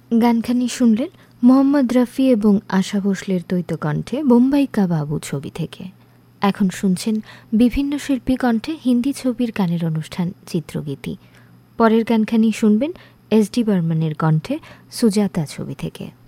গানখানি শুনলেন মোহাম্মদ রফি এবং আশা ভোসলের দ্বৈত কণ্ঠে বোম্বাই কা বাবু ছবি থেকে। এখন শুনছেন বিভিন্ন শিল্পী কণ্ঠে হিন্দি ছবির গানের অনুষ্ঠান চিত্রগীতি। পরের গানখানি শুনবেন এস ডি বর্মনের কণ্ঠে সুজাতা ছবি থেকে।